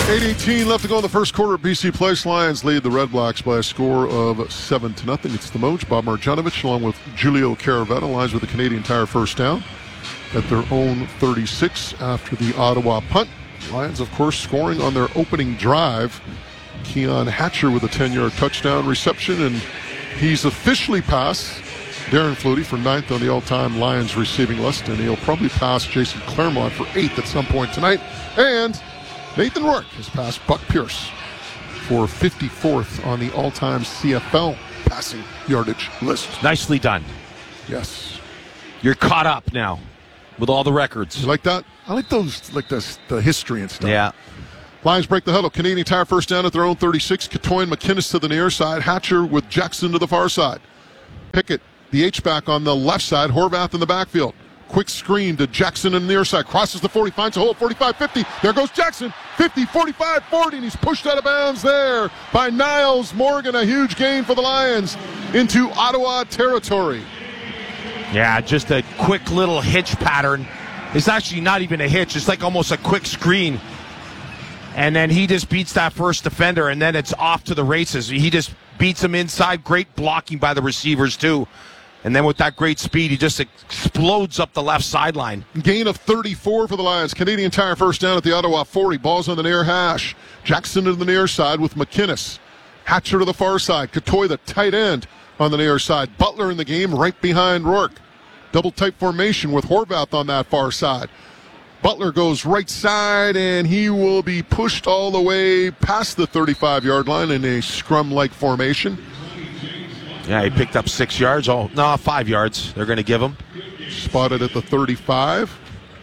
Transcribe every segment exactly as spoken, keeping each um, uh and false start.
eight eighteen left to go in the first quarter. B C Place. Lions lead the Red Blacks by a score of seven to nothing. It's the Moj, Bob Marjanovic, along with Julio Caravetta. Lions with the Canadian Tire first down at their own thirty-six after the Ottawa punt. Lions, of course, scoring on their opening drive. Keon Hatcher with a ten-yard touchdown reception, and he's officially passed Darren Flutie for ninth on the all-time Lions receiving list, and he'll probably pass Jason Claremont for eighth at some point tonight. And Nathan Rourke has passed Buck Pierce for fifty-fourth on the all-time C F L passing yardage list. Nicely done. Yes. You're caught up now with all the records. You like that? I like those, like the, the history and stuff. Yeah. Lions break the huddle. Canadian Tire first down at their own thirty-six. Catoy and McInnes to the near side. Hatcher with Jackson to the far side. Pickett, the H-back on the left side. Horvath in the backfield. Quick screen to Jackson in the near side. Crosses the forty, finds a hole, forty-five fifty. There goes Jackson. fifty, forty-five, forty, and he's pushed out of bounds there by Niles Morgan. A huge gain for the Lions into Ottawa territory. Yeah, just a quick little hitch pattern. It's actually not even a hitch. It's like almost a quick screen. And then he just beats that first defender, and then it's off to the races. He just beats him inside. Great blocking by the receivers, too. And then with that great speed, he just explodes up the left sideline. Gain of thirty-four for the Lions. Canadian Tire first down at the Ottawa forty. Ball's on the near hash. Jackson to the near side with McInnes. Hatcher to the far side. Catoy, the tight end, on the near side. Butler in the game right behind Rourke. Double tight formation with Horvath on that far side. Butler goes right side, and he will be pushed all the way past the thirty-five-yard line in a scrum-like formation. Yeah, he picked up six yards. Oh, no, five yards they're going to give him. Spotted at the thirty-five.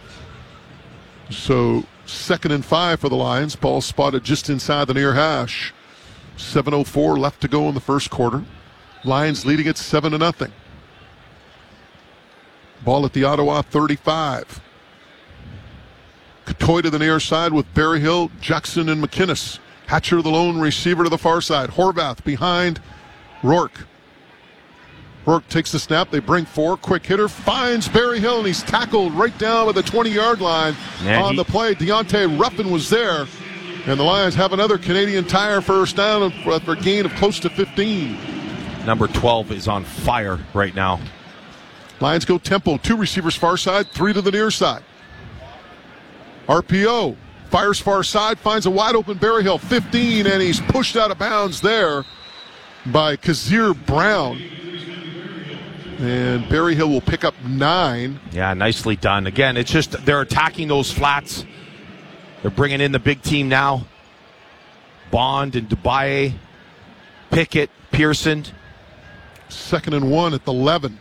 So second and five for the Lions. Ball spotted just inside the near hash. seven oh four left to go in the first quarter. Lions leading it seven to nothing. Ball at the Ottawa thirty-five. Catoy to the near side with Berryhill, Jackson, and McInnes. Hatcher, the lone receiver, to the far side. Horvath behind Rourke. Rourke takes the snap. They bring four. Quick hitter finds Berryhill, and he's tackled right down at the twenty-yard line. Man, on he... the play. Deontay Ruffin was there. And the Lions have another Canadian Tire first down for a gain of close to fifteen. Number twelve is on fire right now. Lions go tempo. Two receivers far side, three to the near side. R P O fires far side, finds a wide open Berryhill, fifteen, and he's pushed out of bounds there by Kazir Brown. And Berryhill will pick up nine. Yeah, nicely done. Again, it's just they're attacking those flats. They're bringing in the big team now. Bond and Dubaye, Pickett, Pearson. Second and one at the eleven.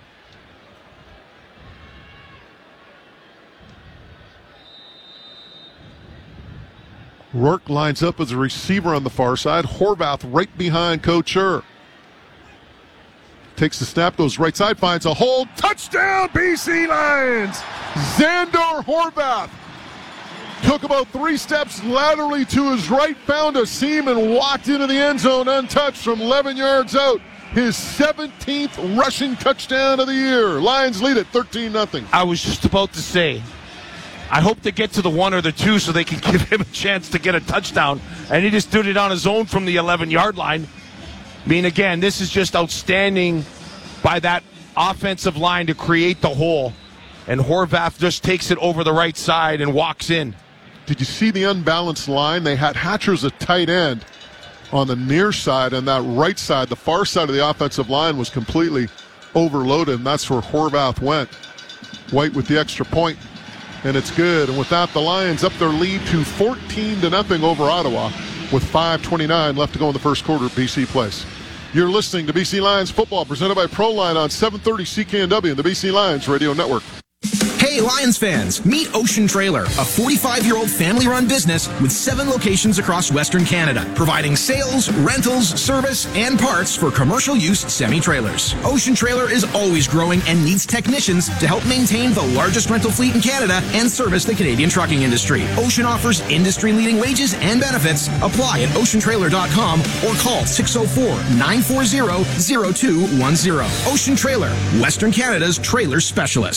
Rourke lines up as a receiver on the far side. Horvath right behind Couture. Takes the snap, goes right side, finds a hole. Touchdown, B C Lions! Xander Horvath took about three steps laterally to his right, found a seam, and walked into the end zone untouched from eleven yards out. His seventeenth rushing touchdown of the year. Lions lead it thirteen nothing. I was just about to say, I hope they get to the one or the two so they can give him a chance to get a touchdown. And he just did it on his own from the eleven-yard line. I mean, again, this is just outstanding by that offensive line to create the hole. And Horvath just takes it over the right side and walks in. Did you see the unbalanced line? They had Hatcher as a tight end on the near side, and that right side, the far side of the offensive line, was completely overloaded, and that's where Horvath went. White with the extra point. And it's good. And with that, the Lions up their lead to fourteen to nothing over Ottawa with five twenty-nine left to go in the first quarter at B C Place. You're listening to B C Lions football presented by Proline on seven thirty C K N W and the B C Lions Radio Network. Hey, Lions fans, meet Ocean Trailer, a forty-five-year-old family-run business with seven locations across Western Canada, providing sales, rentals, service, and parts for commercial use semi-trailers. Ocean Trailer is always growing and needs technicians to help maintain the largest rental fleet in Canada and service the Canadian trucking industry. Ocean offers industry-leading wages and benefits. Apply at ocean trailer dot com or call six oh four, nine four zero, zero two one zero. Ocean Trailer, Western Canada's trailer specialist.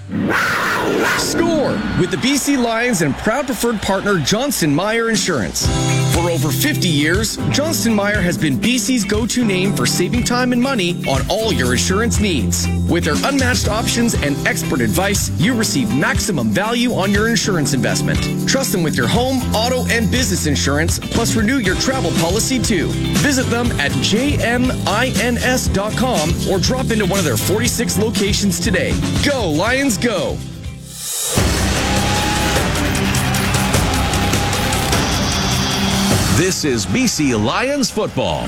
Score with the B C Lions and proud preferred partner Johnston Meyer Insurance. For over fifty years, Johnston Meyer has been B C's go-to name for saving time and money on all your insurance needs. With their unmatched options and expert advice, you receive maximum value on your insurance investment. Trust them with your home, auto, and business insurance, plus renew your travel policy too. Visit them at j m i n s dot com or drop into one of their forty-six locations today. Go, Lions, go! This is B C Lions football.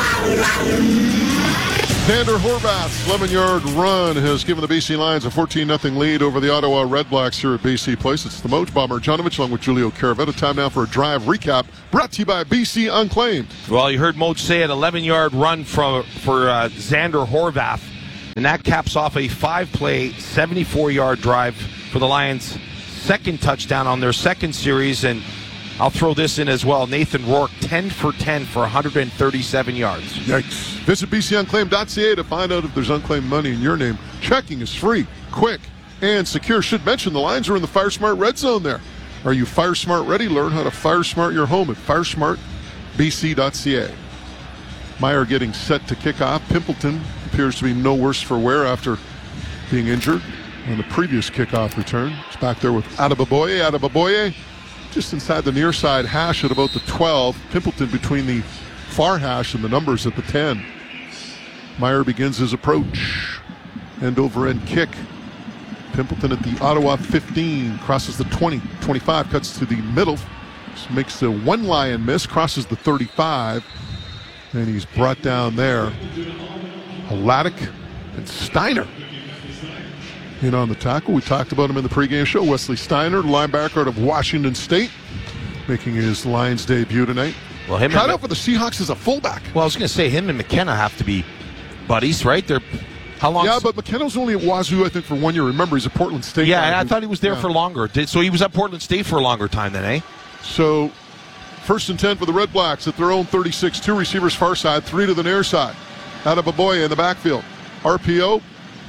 Xander Horvath's eleven-yard run has given the B C Lions a fourteen nothing lead over the Ottawa Redblacks here at B C Place. It's the Moj, Bob Marjanovic, along with Julio Caravetta. Time now for a drive recap brought to you by B C Unclaimed. Well, you heard Moj say an eleven-yard run for, for uh, Xander Horvath, and that caps off a five-play, seventy-four-yard drive for the Lions' second touchdown on their second series. And I'll throw this in as well. Nathan Rourke, ten for ten for one hundred thirty-seven yards. Yikes. Visit b c unclaimed dot c a to find out if there's unclaimed money in your name. Checking is free, quick, and secure. Should mention the Lions are in the Fire Smart Red Zone there. Are you Fire Smart ready? Learn how to Fire Smart your home at fire smart b c dot c a. Meyer getting set to kick off. Pimpleton appears to be no worse for wear after being injured on the previous kickoff return. It's back there with Adebaboye. Adebaboye just inside the near side hash at about the twelve. Pimpleton between the far hash and the numbers at the ten. Meyer begins his approach. End over end kick. Pimpleton at the Ottawa fifteen. Crosses the twenty. twenty-five cuts to the middle. Just makes a one Lion miss. Crosses the thirty-five. And he's brought down there. Hladek and Steiner in on the tackle. We talked about him in the pregame show. Wesley Steiner, linebacker out of Washington State, making his Lions debut tonight. Well, him tried and out for the Seahawks as a fullback. Well, I was going to say him and McKenna have to be buddies, right? They're how long? Yeah, but McKenna's only at Wazoo, I think, for one year. Remember, he's a Portland State guy. Yeah, I thought he was there yeah. for longer. Did, so he was at Portland State for a longer time then, eh? So, first and ten for the Red Blacks at their own thirty-six. Two receivers far side, three to the near side. Adebaboye in the backfield. R P O.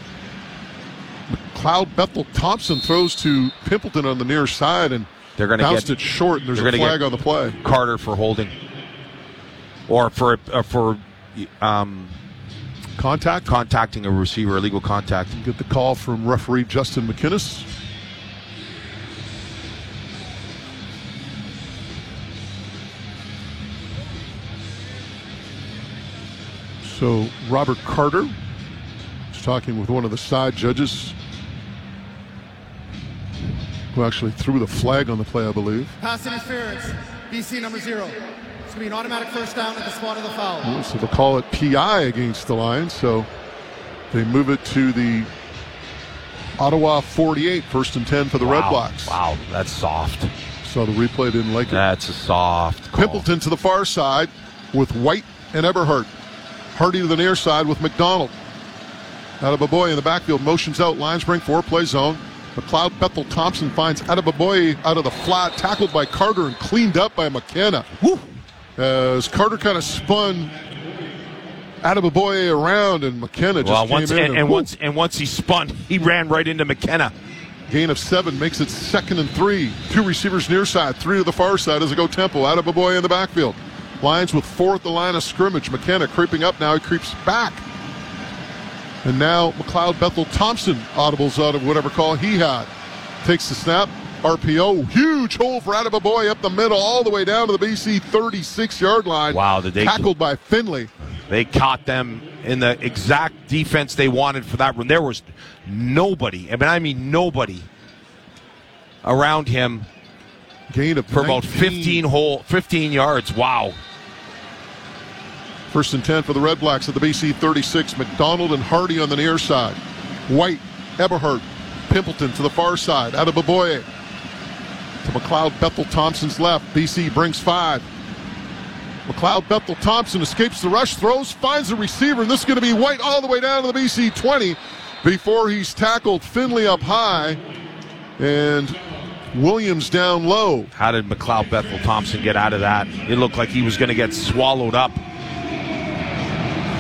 McLeod Bethel Thompson throws to Pimpleton on the near side and they're going to bounced get it short. And there's a flag on the play. Carter for holding, or for uh, for um, contact, contacting a receiver, illegal contact. Get the call from referee Justin McInnes. So Robert Carter is talking with one of the side judges, who actually threw the flag on the play, I believe. Pass interference, B C number zero. It's going to be an automatic first down at the spot of the foul. Yeah, so they'll call it P I against the Lions. So they move it to the Ottawa forty-eight, first and ten for the Wow. Red Blacks. Wow, that's soft. So the replay didn't like it. That's a soft call. Pimpleton to the far side with White and Eberhardt. Hardy to the near side with McDonald. Adebaboye in the backfield, motions out, Lions bring four, play zone. McLeod Bethel Thompson finds Adebaboye out of the flat, tackled by Carter and cleaned up by McKenna. Woo! As Carter kind of spun Adebaboye around and McKenna just well, came once, in. And, And, and woo, once and once he spun, he ran right into McKenna. gain of seven makes it second and three. Two receivers near side, three to the far side as they go tempo. Adebaboye in the backfield. Lions with four at the line of scrimmage. McKenna creeping up now. He creeps back. And now McLeod Bethel Thompson audibles out of whatever call he had. Takes the snap. R P O. Huge hole for Adebaboye up the middle all the way down to the B C thirty-six-yard line. Wow. Did they, tackled by Finley. They caught them in the exact defense they wanted for that run. There was nobody, I mean, I mean nobody around him Gain of for about nineteen. fifteen whole, fifteen yards. Wow. First and ten for the Red Blacks at the B C thirty-six. McDonald and Hardy on the near side. White, Eberhardt, Pimpleton to the far side. Adebaboye to McLeod Bethel Thompson's left. B C brings five. McLeod Bethel Thompson escapes the rush, throws, finds the receiver, and this is going to be White all the way down to the B C twenty before he's tackled. Finley up high and Williams down low. How did McLeod Bethel Thompson get out of that? It looked like he was going to get swallowed up.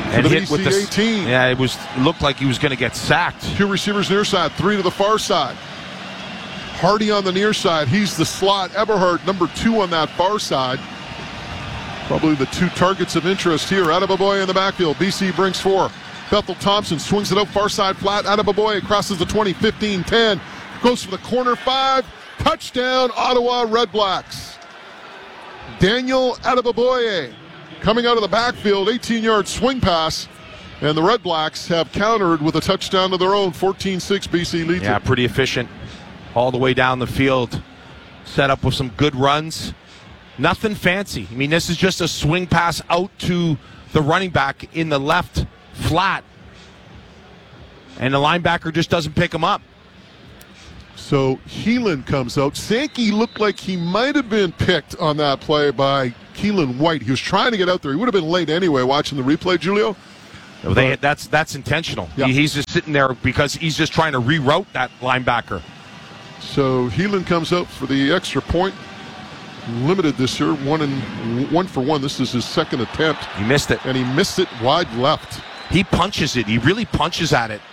And the hit B C with the eighteen. Yeah, it was looked like he was going to get sacked. Two receivers near side, three to the far side. Hardy on the near side. He's the slot. Eberhard, number two on that far side. Probably the two targets of interest here. Adebaboye in the backfield. B C brings four. Bethel Thompson swings it out far side flat. Adebaboye crosses the twenty, fifteen, ten. Goes for the corner five. Touchdown, Ottawa Redblacks. Daniel Adebaboye coming out of the backfield, eighteen-yard swing pass. And the Redblacks have countered with a touchdown of their own. fourteen six B C leads. Yeah, pretty efficient. All the way down the field. Set up with some good runs. Nothing fancy. I mean, this is just a swing pass out to the running back in the left flat. And the linebacker just doesn't pick him up. So Heelan comes out. Sankey looked like he might have been picked on that play by Keelan White. He was trying to get out there. He would have been late anyway watching the replay, Julio. Well, they, that's that's intentional. Yeah. He, he's just sitting there because he's just trying to reroute that linebacker. So Heelan comes out for the extra point. Limited this year, one and one for one. This is his second attempt. He missed it. And he missed it wide left. He punches it. He really punches at it.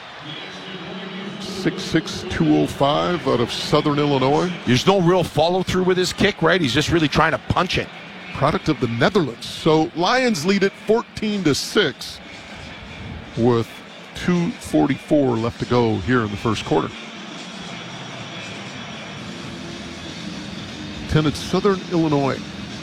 six six, two oh five out of Southern Illinois. There's no real follow-through with his kick, right? He's just really trying to punch it. Product of the Netherlands. So Lions lead it fourteen to six with two forty-four left to go here in the first quarter. Attended Southern Illinois.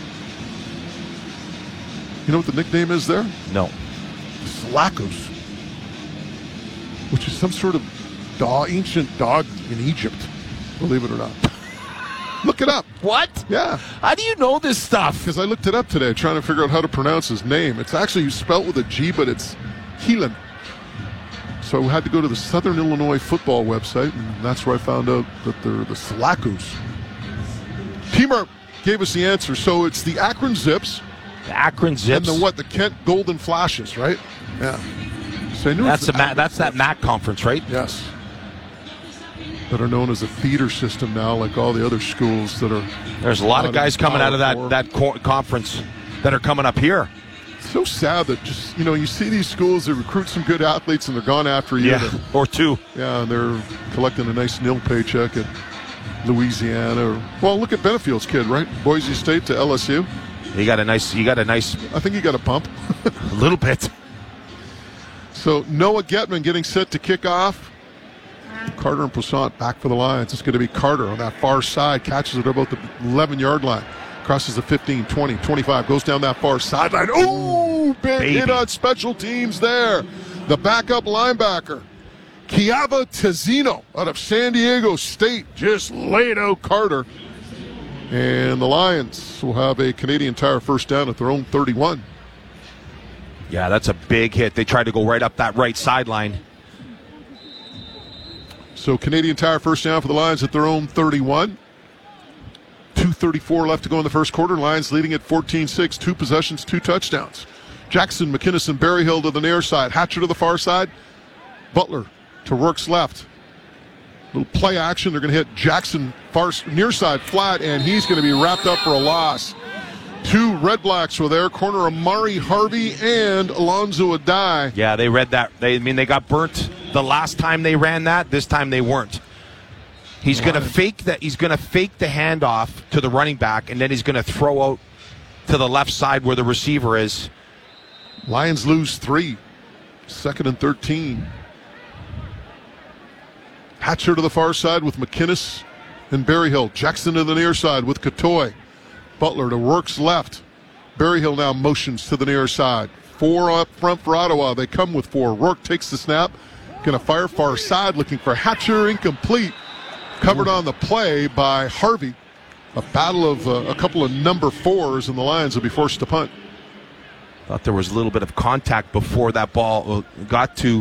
You know what the nickname is there? No. Slacos, which is some sort of dog, ancient dog in Egypt, believe it or not. Look it up. What? Yeah. How do you know this stuff? Because I looked it up today trying to figure out how to pronounce his name. It's actually spelled with a G, but it's Heelan. So I had to go to the Southern Illinois football website, and that's where I found out that they're the Slacos. T-Mark gave us the answer. So it's the Akron Zips. The Akron Zips. And the what? The Kent Golden Flashes, right? Yeah. So I knew that's it's the Ma- that's that M A C conference, right? Yes. That are known as a feeder system now, like all the other schools that are. There's a lot of guys coming out of that four. that co- conference that are coming up here. It's so sad that just you know you see these schools that recruit some good athletes and they're gone after a year. Yeah, or two. Yeah, and they're collecting a nice nil paycheck at Louisiana. Or, well, look at Benefield's kid, right? Boise State to L S U. You got a nice. You got a nice. I think he got a bump. A little bit. So Noah Getman getting set to kick off. Carter and Poissant back for the Lions. It's going to be Carter on that far side. Catches it about the eleven-yard line. Crosses the fifteen, twenty, twenty-five. Goes down that far sideline. Ooh, big Baby. hit on special teams there. The backup linebacker, Kiava Tezino out of San Diego State, just laid out Carter. And the Lions will have a Canadian Tire first down at their own thirty-one. Yeah, that's a big hit. They tried to go right up that right sideline. So Canadian Tire first down for the Lions at their own thirty-one. two thirty-four left to go in the first quarter. Lions leading at fourteen six. Two possessions, two touchdowns. Jackson, McInnes, and Berryhill to the near side. Hatcher to the far side. Butler to Rourke's left. Little play action. They're going to hit Jackson far near side flat, and he's going to be wrapped up for a loss. Two Red Blacks were there. Corner Amari Harvey and Alonzo Adai. Yeah, they read that. They, I mean, they got burnt the last time they ran that. This time they weren't. He's going to fake that. He's going to fake the handoff to the running back, and then he's going to throw out to the left side where the receiver is. Lions lose three. Second and thirteen. Hatcher to the far side with McInnes and Berryhill. Jackson to the near side with Katoy. Butler to Rourke's left. Berryhill now motions to the near side. Four up front for Ottawa. They come with four. Rourke takes the snap. Going to fire far side, looking for Hatcher. Incomplete. Covered on the play by Harvey. A battle of uh, a couple of number fours, and the Lions will be forced to punt. Thought there was a little bit of contact before that ball got to.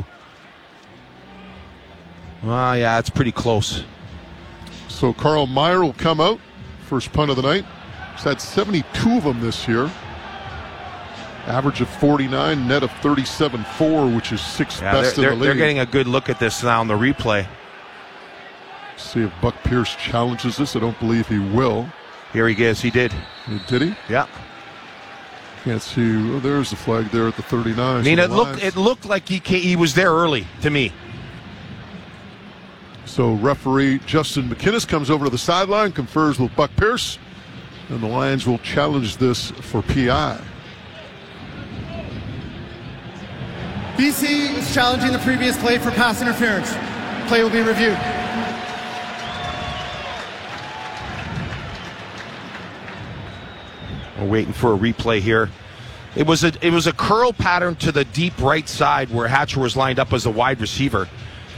Well, yeah, it's pretty close. So Carl Meyer will come out. First punt of the night. He's had seventy-two of them this year. Average of forty-nine, net of thirty-seven four, which is sixth Yeah, best they're, in the they're league. getting a good look at this now on the replay. See if Buck Pierce challenges this. I don't believe he will. Here he is. He did. Did he? Yeah. Can't see. Oh, there's the flag there at the thirty-nine. I mean, so it looked it looked like he came, he was there early to me. So referee Justin McInnes comes over to the sideline, confers with Buck Pierce, and the Lions will challenge this for P I. B C is challenging the previous play for pass interference. Play will be reviewed. We're waiting for a replay here. It was a it was a curl pattern to the deep right side where Hatcher was lined up as a wide receiver.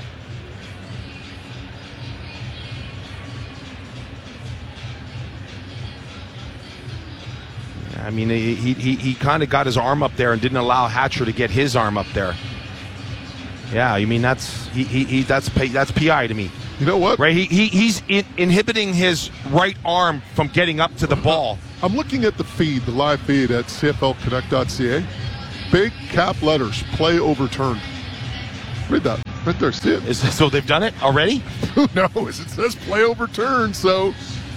I mean, he he he, he kind of got his arm up there and didn't allow Hatcher to get his arm up there. Yeah, I mean that's he he, he that's that's P I to me. You know what? Right, he, he he's in, inhibiting his right arm from getting up to the ball. I'm looking at the feed, the live feed at C F L Connect dot C A. Big cap letters, play overturned. Read that right there. See it? Is this, so they've done it already? Who knows? It says play overturned, so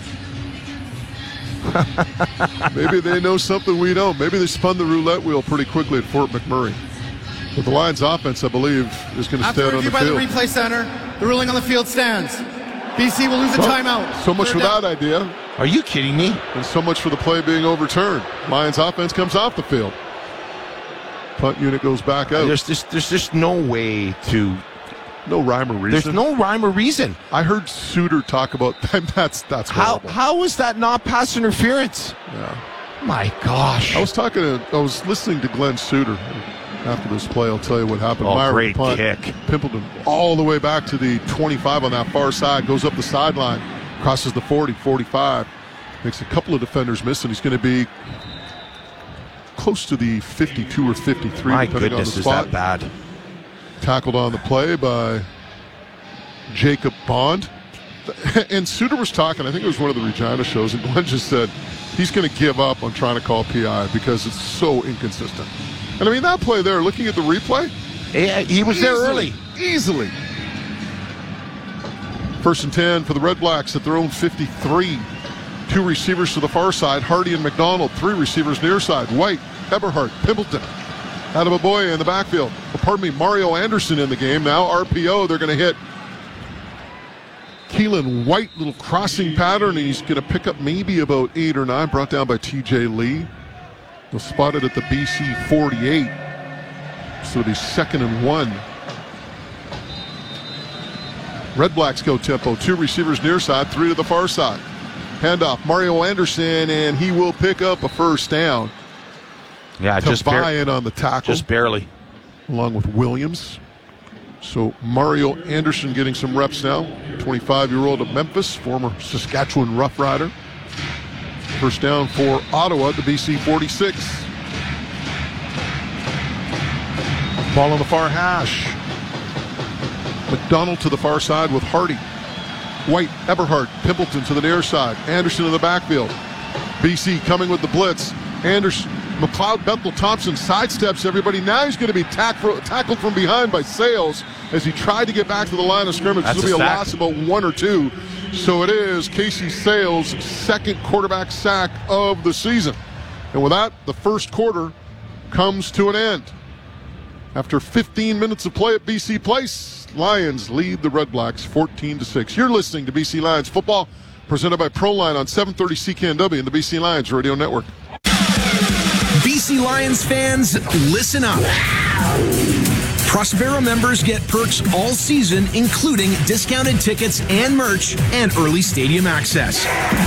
maybe they know something we don't. Maybe they spun the roulette wheel pretty quickly at Fort McMurray. But the Lions offense, I believe, is going to After stand on the review by field. the replay center, the ruling on the field stands. B C will lose a Well, timeout. So much Third for down. that idea, Are you kidding me? and so much for the play being overturned. Lions offense comes off the field. Punt unit goes back out. There's just there's just no way to. No rhyme or reason. There's no rhyme or reason. I heard Suter talk about that's that's How horrible. how is that not pass interference? Yeah. My gosh. I was talking to, I was listening to Glenn Suter after this play. I'll tell you what happened. Oh, Meyer great punt, kick. Pimpleton all the way back to the twenty-five on that far side, goes up the sideline, crosses the forty, forty-five, makes a couple of defenders miss, and he's going to be close to the fifty-two or fifty-three. My depending goodness, on the is spot. that bad? Tackled on the play by Jacob Bond. And Suter was talking, I think it was one of the Regina shows, and Glenn just said he's going to give up on trying to call P I because it's so inconsistent. And I mean, that play there, looking at the replay, Yeah, he was there early. Easily. First and ten for the Red Blacks at their own fifty-three. Two receivers to the far side, Hardy and McDonald. Three receivers near side, White, Eberhardt, Pimpleton. Adamaboye in the backfield. Oh, pardon me, Mario Anderson in the game. Now R P O, they're going to hit Keelan White, little crossing pattern, and he's going to pick up maybe about eight or nine, brought down by T J Lee. They'll spot it at the B C forty-eight. So it'll be second and one. Red Blacks go tempo. Two receivers near side, three to the far side. Handoff, Mario Anderson, and he will pick up a first down. Yeah, to just buy bar- in on the tackle, just barely. along with Williams. So Mario Anderson getting some reps now. twenty-five-year-old of Memphis, former Saskatchewan Rough Rider. First down for Ottawa at the B C forty-six. Ball on the far hash. McDonald to the far side with Hardy. White, Eberhardt, Pimpleton to the near side. Anderson in the backfield. B C coming with the blitz. Anderson, McLeod Bethel Thompson sidesteps everybody. Now he's going to be tack- tackled from behind by Sales as he tried to get back to the line of scrimmage. That's This will a be a sack. loss of about one or two. So it is Casey Sales' second quarterback sack of the season. And with that, the first quarter comes to an end. After fifteen minutes of play at B C Place, Lions lead the Red Blacks fourteen to six. You're listening to B C Lions football, presented by Proline on seven thirty C K N W and the B C Lions Radio Network. B C Lions fans, listen up. Prospero members get perks all season, including discounted tickets and merch and early stadium access.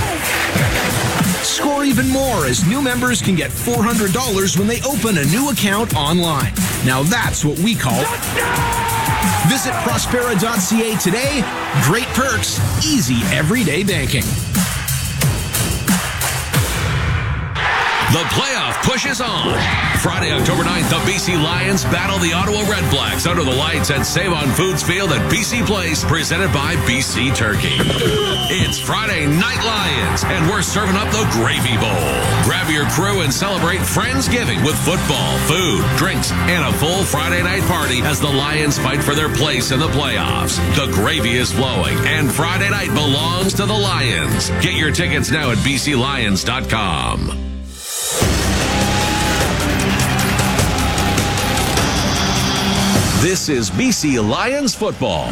Score even more as new members can get four hundred dollars when they open a new account online. Now that's what we call Visit Prospera dot C A today. Great perks, easy everyday banking. The playoff pushes on. Friday, October ninth, the B C Lions battle the Ottawa Red Blacks under the lights at Save on Foods Field at B C Place, presented by B C Turkey. It's Friday Night Lions, and we're serving up the Gravy Bowl. Grab your crew and celebrate Friendsgiving with football, food, drinks, and a full Friday night party as the Lions fight for their place in the playoffs. The gravy is flowing, and Friday night belongs to the Lions. Get your tickets now at B C Lions dot com. This is B C Lions football.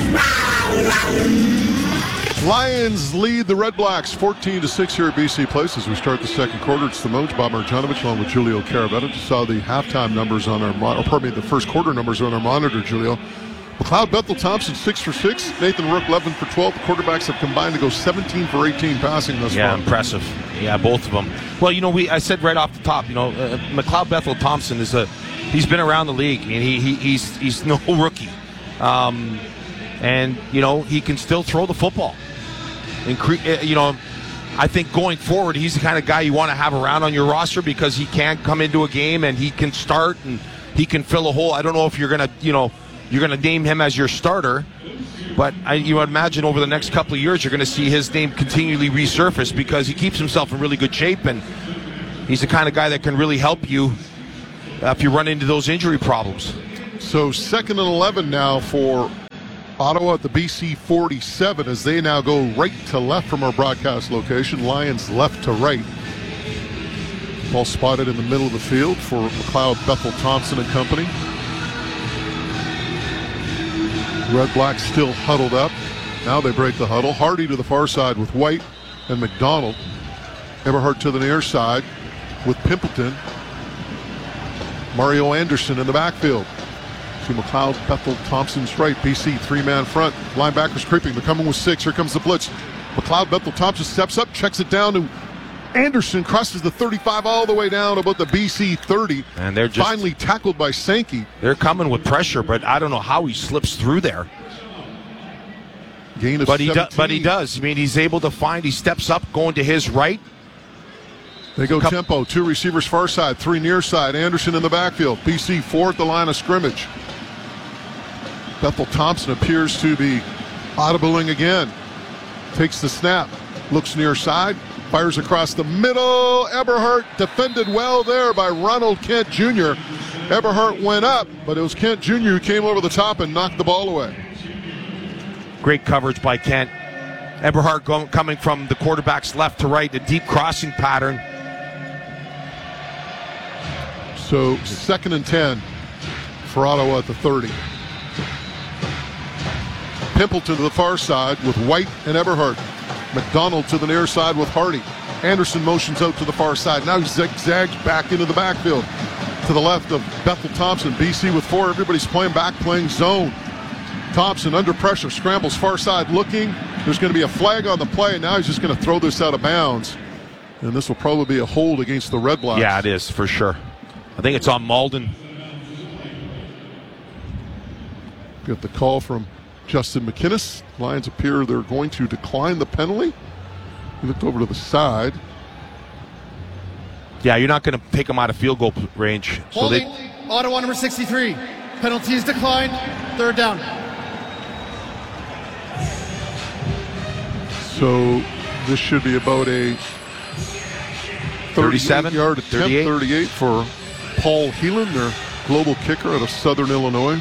Lions lead the Red Blacks fourteen to six here at B C Place as we start the second quarter. It's the Moj, Bob Marjanovic, along with Julio Caravetta. Just saw the halftime numbers on our, mo- or pardon me, the first quarter numbers on our monitor, Julio. McLeod Bethel Thompson, six for six. Nathan Rook, eleven for twelve. The quarterbacks have combined to go seventeen for eighteen passing thus yeah, far. Yeah, impressive. Yeah, both of them. Well, you know, we I said right off the top, you know, uh, McLeod Bethel Thompson is a, he's been around the league. I mean, he, he he's he's no rookie, um, and you know he can still throw the football. Incre- you know, I think going forward, he's the kind of guy you want to have around on your roster because he can come into a game and he can start and he can fill a hole. I don't know if you're gonna, you know, you're gonna name him as your starter, but I, you would imagine over the next couple of years you're going to see his name continually resurface because he keeps himself in really good shape and he's the kind of guy that can really help you uh, if you run into those injury problems. So second and eleven now for Ottawa at the B C forty-seven as they now go right to left from our broadcast location. Lions left to right. Ball spotted in the middle of the field for McLeod Bethel Thompson and company. Red Blacks still huddled up. Now they break the huddle. Hardy to the far side with White and McDonald. Eberhardt to the near side with Pimpleton. Mario Anderson in the backfield. To McLeod Bethel Thompson's right. B C three-man front. Linebackers creeping. They're coming with six. Here comes the blitz. McLeod Bethel Thompson steps up, checks it down to Anderson, crosses the thirty-five all the way down about the B C thirty. And they're just finally tackled by Sankey. They're coming with pressure, but I don't know how he slips through there. Gain of but he seventeen. do, but he does. I mean, he's able to find. He steps up, going to his right. They go Couple. tempo. Two receivers far side, three near side. Anderson in the backfield. B C four at the line of scrimmage. Bethel Thompson appears to be audibling again. Takes the snap. Looks near side. Fires across the middle. Eberhardt defended well there by Ronald Kent Junior Eberhardt went up, but it was Kent Junior who came over the top and knocked the ball away. Great coverage by Kent. Eberhardt going, coming from the quarterback's left to right, a deep crossing pattern. So second and ten for Ottawa at the thirty. Pimpleton to the far side with White and Eberhardt. McDonald to the near side with Hardy. Anderson motions out to the far side. Now he zigzags back into the backfield. To the left of Bethel Thompson. B C with four. Everybody's playing back, playing zone. Thompson under pressure, scrambles far side looking. There's going to be a flag on the play. Now he's just going to throw this out of bounds. And this will probably be a hold against the Red Blacks. Yeah, it is, for sure. I think it's on Malden. Got the call from Justin McInnes. Lions appear they're going to decline the penalty. He looked over to the side. Yeah, you're not going to take them out of field goal range. Holding, so they... Ottawa number sixty-three. Penalty is declined. Third down. So this should be about a thirty-seven yard attempt, thirty-eight thirty-eight for Paul Heelan, their global kicker out of Southern Illinois.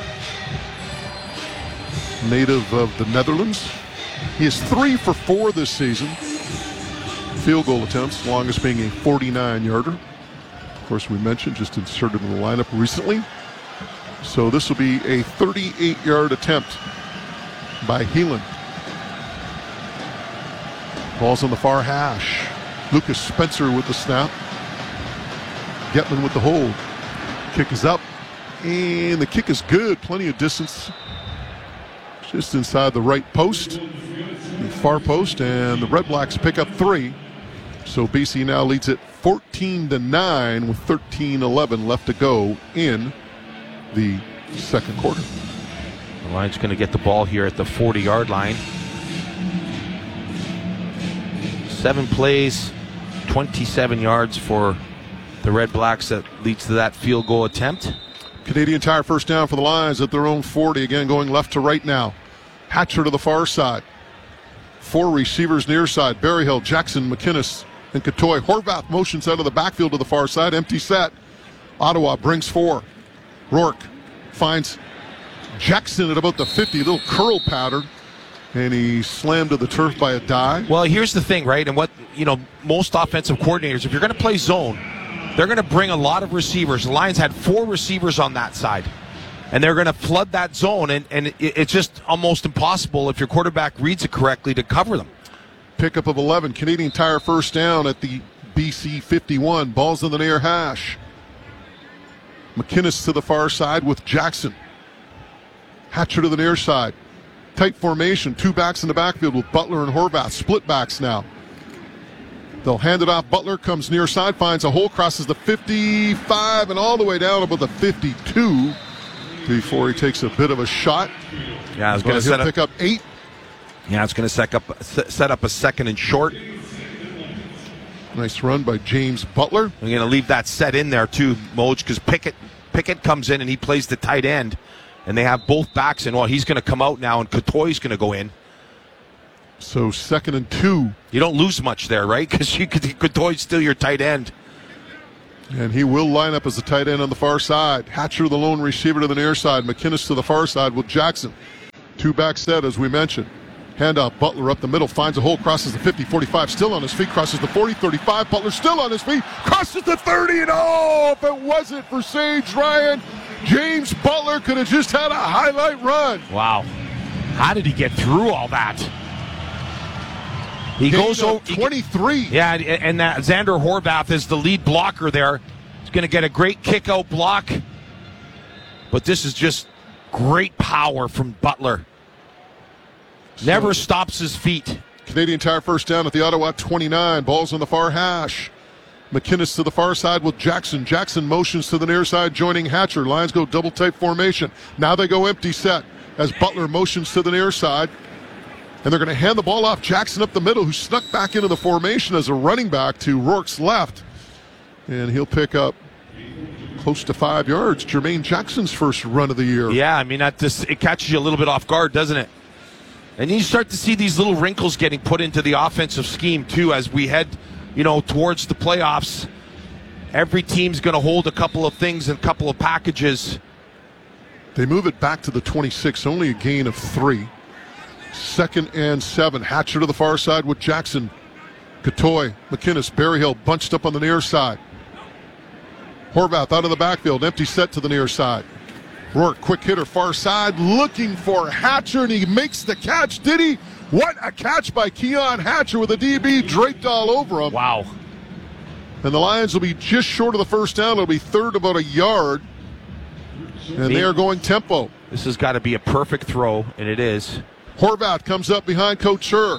Native of the Netherlands. He is three for four this season. Field goal attempts, longest being a forty-nine yarder. Of course, we mentioned just inserted in the lineup recently. So this will be a thirty-eight yard attempt by Heelan. Ball's on the far hash. Lucas Spencer with the snap. Getman with the hold. Kick is up. And the kick is good. Plenty of distance. Just inside the right post. The far post. And the Red Blacks pick up three. So B C now leads it fourteen to nine with thirteen eleven left to go in the second quarter. The Lions going to get the ball here at the forty yard line. Seven plays, twenty-seven yards for the Red Blacks. That leads to that field goal attempt. Canadian Tire first down for the Lions at their own forty. Again, going left to right now. Hatcher to the far side. Four receivers near side. Berryhill, Jackson, McInnes, and Katoy. Horvath motions out of the backfield to the far side. Empty set. Ottawa brings four. Rourke finds Jackson at about the fifty. Little curl pattern. And he slammed to the turf by a dive. Well, here's the thing, right? And what, you know, most offensive coordinators, if you're going to play zone, they're going to bring a lot of receivers. The Lions had four receivers on that side. And they're going to flood that zone, and, and it, it's just almost impossible if your quarterback reads it correctly to cover them. Pickup of eleven, Canadian Tire first down at the B C fifty-one. Ball's in the near hash. McInnes to the far side with Jackson. Hatcher to the near side. Tight formation, two backs in the backfield with Butler and Horvath. Split backs now. They'll hand it off. Butler comes near side, finds a hole, crosses the fifty-five and all the way down about the fifty-two before he takes a bit of a shot. Yeah, I was going to set up, pick up eight. Yeah, it's going to set up set up a second and short. Nice run by James Butler. We're going to leave that set in there too, Moj, because Pickett Pickett comes in and he plays the tight end, and they have both backs in. Well, he's going to come out now, and Cotoy's going to go in. So second and two. You don't lose much there, right? Because you could Cotoy's still your tight end. And he will line up as the tight end on the far side. Hatcher, the lone receiver, to the near side. McInnes to the far side with Jackson. Two back set, as we mentioned. Handoff, Butler up the middle, finds a hole, crosses the fifty, forty-five, still on his feet, crosses the forty, thirty-five, Butler still on his feet, crosses the thirty, and oh, if it wasn't for Sage Ryan, James Butler could have just had a highlight run. Wow. How did he get through all that? He Gain goes over twenty-three. Yeah, and that Xander Horvath is the lead blocker there. He's going to get a great kick-out block. But this is just great power from Butler. Never stops his feet. Canadian Tire first down at the Ottawa twenty-nine. Ball's on the far hash. McInnes to the far side with Jackson. Jackson motions to the near side, joining Hatcher. Lions go double tight formation. Now they go empty set as Butler motions to the near side. And they're going to hand the ball off Jackson up the middle, who snuck back into the formation as a running back to Rourke's left. And he'll pick up close to five yards. Jermaine Jackson's first run of the year. Yeah, I mean, that just, it catches you a little bit off guard, doesn't it? And you start to see these little wrinkles getting put into the offensive scheme, too, as we head, you know, towards the playoffs. Every team's going to hold a couple of things and a couple of packages. They move it back to the twenty-six, only a gain of three. Second and seven. Hatcher to the far side with Jackson. Cotoy, McInnes, Berryhill bunched up on the near side. Horvath out of the backfield, empty set to the near side. Rourke, quick hitter, far side, looking for Hatcher, and he makes the catch. Did he? What a catch by Keon Hatcher with a D B draped all over him. Wow. And the Lions will be just short of the first down. It'll be third about a yard. And they are going tempo. This has got to be a perfect throw, and it is. Horvath comes up behind Couture.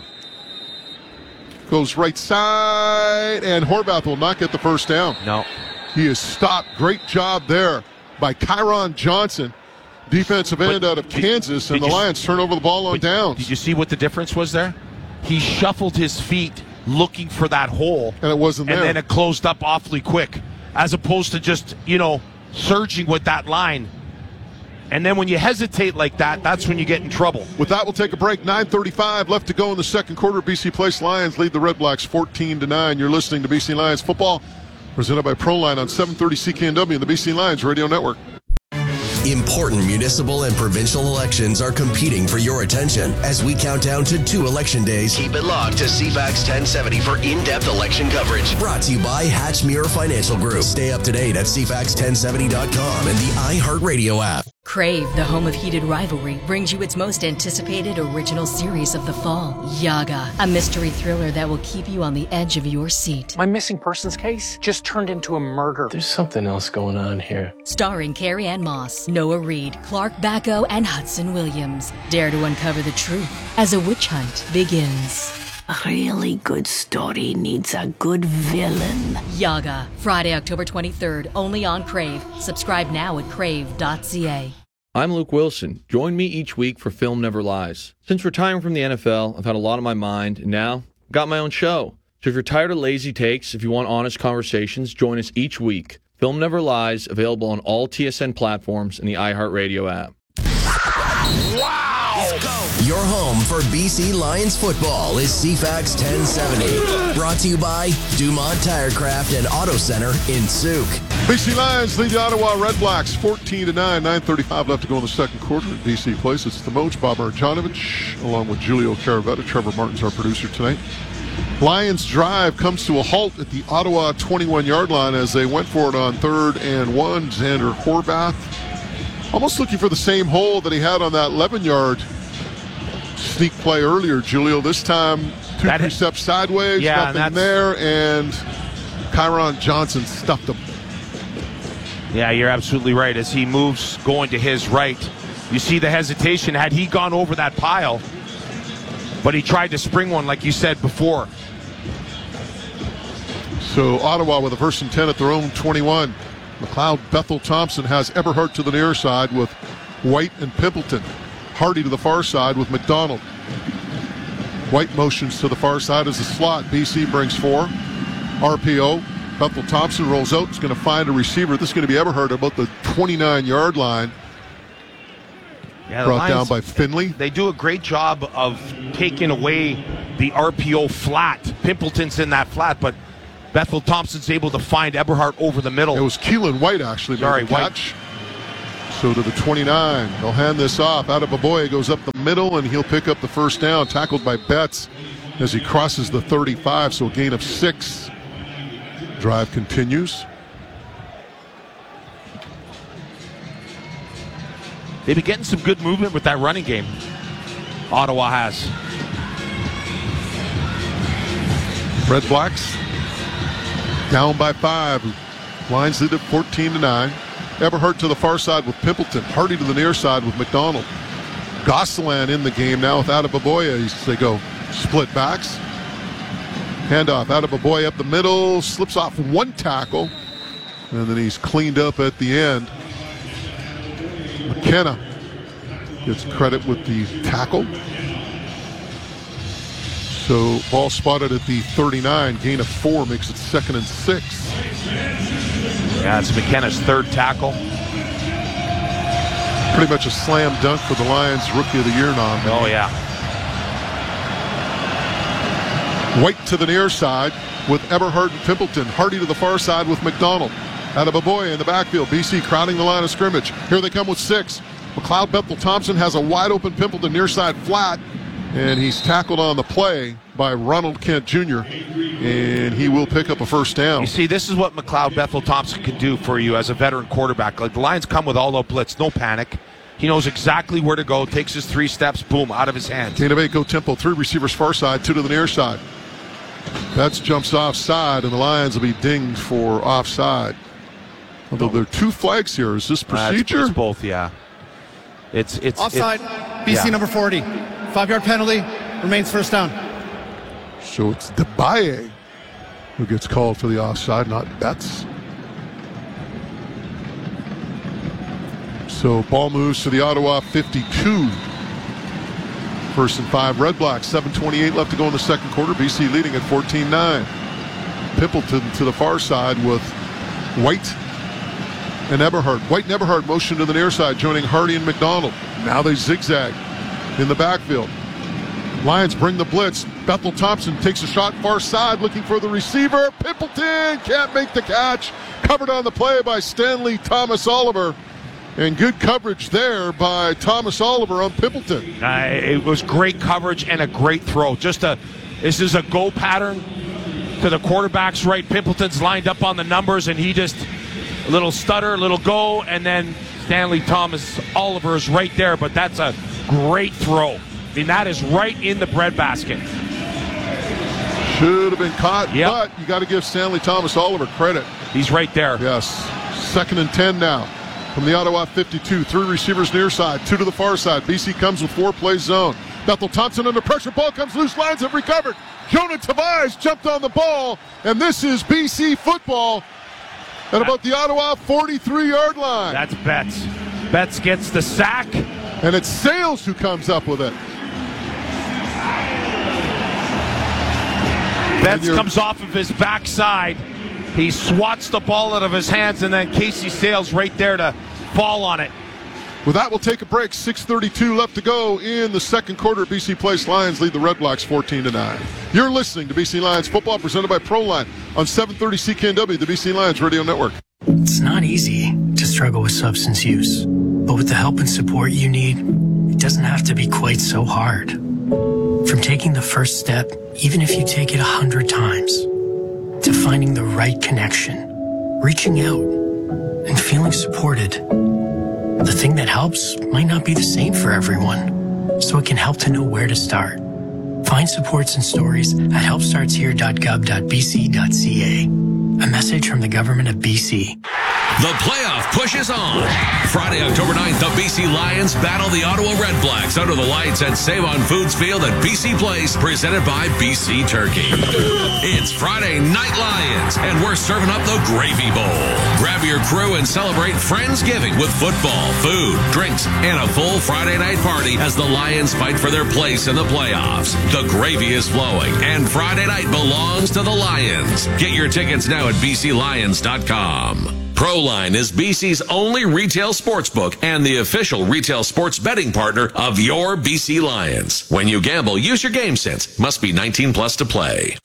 Goes right side, and Horvath will not get the first down. No. He is stopped. Great job there by Kyron Johnson, defensive end but out of did, Kansas, and the you, Lions turn over the ball on downs. Did you see what the difference was there? He shuffled his feet looking for that hole. And it wasn't there. And then it closed up awfully quick, as opposed to just, you know, surging with that line. And then when you hesitate like that, that's when you get in trouble. With that, we'll take a break. nine thirty-five left to go in the second quarter. B C Place Lions lead the Red Blacks fourteen to nine. You're listening to B C Lions Football, presented by Proline on seven thirty C K N W and the B C Lions Radio Network. Important municipal and provincial elections are competing for your attention. As we count down to two election days, keep it locked to C FAX ten seventy for in-depth election coverage. Brought to you by Hatchmuir Financial Group. Stay up to date at C FAX ten seventy dot com and the iHeartRadio app. Crave, the home of heated rivalry, brings you its most anticipated original series of the fall, Yaga, a mystery thriller that will keep you on the edge of your seat. My missing persons case just turned into a murder. There's something else going on here. Starring Carrie Ann Moss, Noah Reid, Clark Bacco, and Hudson Williams. Dare to uncover the truth as a witch hunt begins. A really good story needs a good villain. Yaga, Friday, October twenty-third, only on Crave. Subscribe now at crave dot c a. I'm Luke Wilson. Join me each week for Film Never Lies. Since retiring from the N F L, I've had a lot on my mind, and now I've got my own show. So if you're tired of lazy takes, if you want honest conversations, join us each week. Film Never Lies, available on all T S N platforms and the iHeartRadio app. Wow! Your home for B C Lions football is C FAX ten seventy. Brought to you by Dumont Tirecraft and Auto Center in Souk. B C Lions lead the Ottawa Red Blacks fourteen to nine. nine thirty-five left to go in the second quarter at B C Place. It's the Moj, Bob Marjanovic, along with Julio Caravetta. Trevor Martin's our producer tonight. Lions drive comes to a halt at the Ottawa twenty-one-yard line as they went for it on third and one. Xander Horvath Almost looking for the same hole that he had on that eleven-yard sneak play earlier, Julio. This time, two, that three is, steps sideways, yeah, nothing there, and Kyron Johnson stuffed him. Yeah, you're absolutely right. As he moves going to his right, you see the hesitation. Had he gone over that pile, but he tried to spring one like you said before. So Ottawa with a first and ten at their own twenty-one. McLeod Bethel Thompson has Eberhardt to the near side with White and Pimpleton. Hardy to the far side with McDonald. White motions to the far side as the slot. B C brings four. R P O. Bethel Thompson rolls out. He's going to find a receiver. This is going to be Eberhardt about the twenty-nine-yard line. Yeah, brought Lions, down by Finley. They do a great job of taking away the R P O flat. Pimpleton's in that flat, but Bethel Thompson's able to find Eberhardt over the middle. It was Keelan White actually. Sorry, made the catch. White. So to the twenty-nine, they'll hand this off. Adeboboye goes up the middle, and he'll pick up the first down. Tackled by Betts as he crosses the thirty-five, so a gain of six. Drive continues. They've been getting some good movement with that running game. Ottawa has. Red Blacks down by five. Lions lead at fourteen to nine. Eberhardt to the far side with Pimpleton. Hardy to the near side with McDonald. Gosselin in the game now with Adeboboye. They go split backs. Handoff. Adeboboye up the middle. Slips off one tackle. And then he's cleaned up at the end. McKenna gets credit with the tackle. So ball spotted at the thirty-nine. Gain of four makes it second and six. Yeah, it's McKenna's third tackle. Pretty much a slam dunk for the Lions Rookie of the Year nom. Oh, yeah. White to the near side with Eberhardt and Pimpleton. Hardy to the far side with McDonald. Adeboboye in the backfield. B C crowding the line of scrimmage. Here they come with six. McLeod Bethel Thompson has a wide open Pimpleton near side flat, and he's tackled on the play by Ronald Kent Junior, and he will pick up a first down. You see, this is what McLeod Bethel Thompson can do for you as a veteran quarterback. Like, the Lions come with all-out blitz, no panic. He knows exactly where to go, takes his three steps, boom, out of his hands. Gain of eight, go tempo. Three receivers far side, two to the near side. Betts jumps offside, and the Lions will be dinged for offside. Although there are two flags here. Is this procedure? Uh, it's, it's both, yeah. It's it's offside. It's, B C yeah. number forty. Five-yard penalty. Remains first down. So it's Debaye who gets called for the offside, not Betts. So ball moves to the Ottawa fifty-two. First and five, Red Blacks. seven twenty-eight left to go in the second quarter. B C leading at fourteen nine. Pimpleton to the far side with White and Eberhardt. White and Eberhardt motion to the near side, joining Hardy and McDonald. Now they zigzag in the backfield. Lions bring the blitz. Bethel Thompson takes a shot far side, looking for the receiver. Pimpleton can't make the catch. Covered on the play by Stanley Thomas Oliver. And good coverage there by Thomas Oliver on Pimpleton. Uh, it was great coverage and a great throw. Just a, this is a go pattern to the quarterback's right. Pimpleton's lined up on the numbers, and he just, a little stutter, a little go, and then Stanley Thomas Oliver is right there, but that's a great throw. I mean, that is right in the breadbasket. Should have been caught, yep. But you got to give Stanley Thomas Oliver credit. He's right there. Yes. Second and ten now from the Ottawa fifty-two. Three receivers near side, two to the far side. B C comes with four-play zone. Bethel Thompson under pressure. Ball comes loose. Lions have recovered. Jonah Tavares jumped on the ball, and this is B C football at about the Ottawa forty-three-yard line. That's Betts. Betts gets the sack. And it's Sales who comes up with it. Betts comes off of his backside. He swats the ball out of his hands, and then Casey Sales right there to fall on it. With that, we'll take a break. six thirty-two left to go in the second quarter. B C Place Lions lead the Red Blacks fourteen to nine. You're listening to B C Lions football presented by Proline on seven thirty C K N W, the B C Lions Radio Network. It's not easy to struggle with substance use, but with the help and support you need, it doesn't have to be quite so hard. From taking the first step, even if you take it a hundred times, to finding the right connection, reaching out, and feeling supported. The thing that helps might not be the same for everyone, so it can help to know where to start. Find supports and stories at help starts here dot gov dot b c dot c a. A message from the government of B C. The playoff push is on. Friday, October ninth, the B C Lions battle the Ottawa Redblacks under the lights at Save-On Foods Field at B C Place, presented by B C Turkey. It's Friday Night Lions, and we're serving up the Gravy Bowl. Grab your crew and celebrate Friendsgiving with football, food, drinks, and a full Friday night party as the Lions fight for their place in the playoffs. The gravy is flowing, and Friday night belongs to the Lions. Get your tickets now at b c lions dot com. Proline is B C's only retail sports book and the official retail sports betting partner of your B C Lions. When you gamble, use your game sense. Must be nineteen plus to play.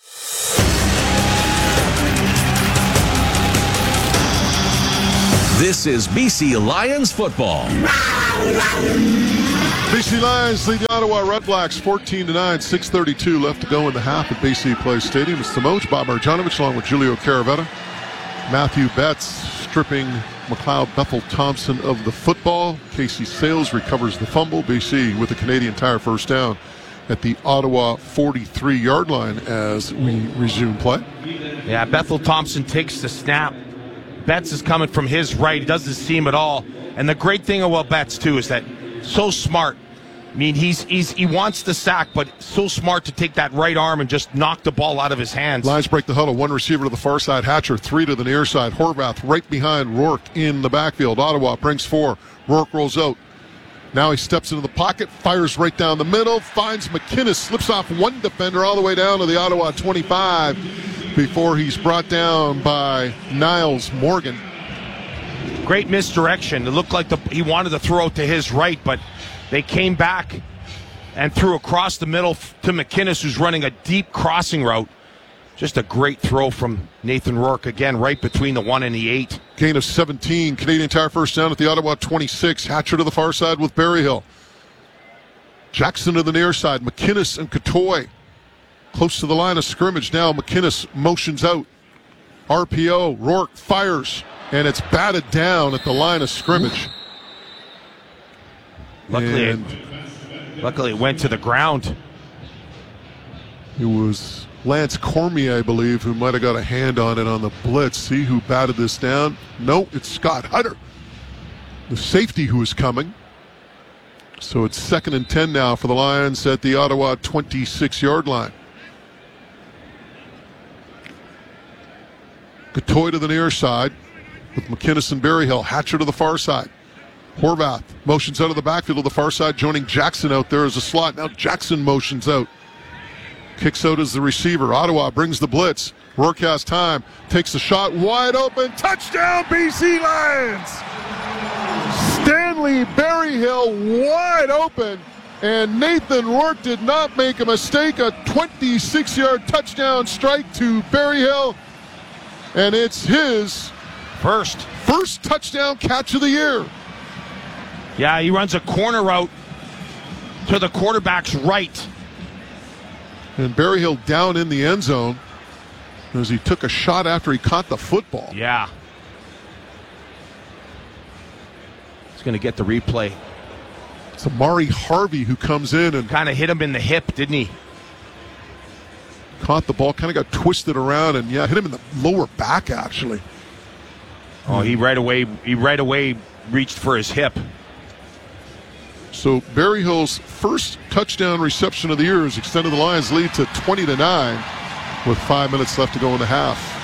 This is B C Lions football. B C Lions lead the Ottawa Redblacks fourteen to nine, six thirty-two left to go in the half at B C Place Stadium. It's the Moj, Bob Marjanovic, along with Julio Caravetta. Matthew Betts stripping McLeod Bethel Thompson of the football. Casey Sales recovers the fumble. B C with a Canadian Tire first down at the Ottawa forty-three-yard line as we resume play. Yeah, Bethel Thompson takes the snap. Betts is coming from his right. He doesn't see him at all. And the great thing about Betts, too, is that so smart. I mean, he's he's he wants the sack, but so smart to take that right arm and just knock the ball out of his hands. Lions break the huddle. One receiver to the far side. Hatcher, three to the near side. Horvath right behind Rourke in the backfield. Ottawa brings four. Rourke rolls out. Now he steps into the pocket, fires right down the middle, finds McInnes, slips off one defender all the way down to the Ottawa twenty-five before he's brought down by Niles Morgan. Great misdirection. It looked like the, he wanted to throw it to his right, but they came back and threw across the middle to McInnes, who's running a deep crossing route. Just a great throw from Nathan Rourke, again, right between the one and the eight. Gain of seventeen. Canadian Tire first down at the Ottawa twenty-six. Hatcher to the far side with Berryhill. Jackson to the near side. McInnes and Catoy close to the line of scrimmage now. McInnes motions out. R P O. Rourke fires, and it's batted down at the line of scrimmage. Luckily, it, luckily it went to the ground. It was Lance Cormier, I believe, who might have got a hand on it on the blitz. See who batted this down? No, it's Scott Hutter, the safety who is coming. So it's second and ten now for the Lions at the Ottawa twenty-six-yard line. Catoy to the near side with McInnes and Berryhill. Hatcher to the far side. Horvath motions out of the backfield to the far side, joining Jackson out there as a slot. Now Jackson motions out. Kicks out as the receiver. Ottawa brings the blitz. Rourke has time. Takes the shot. Wide open. Touchdown, B C Lions! Stanley Berryhill wide open. And Nathan Rourke did not make a mistake. A twenty-six-yard touchdown strike to Berryhill. And it's his first. First touchdown catch of the year. Yeah, he runs a corner route to the quarterback's right. And Berryhill down in the end zone as he took a shot after he caught the football. Yeah. He's going to get the replay. It's Amari Harvey who comes in and kind of hit him in the hip, didn't he? Caught the ball, kind of got twisted around, and yeah, hit him in the lower back actually. Oh, he right away, he right away reached for his hip. So Berryhill's first touchdown reception of the year has extended the Lions' lead to twenty to nine with five minutes left to go in the half.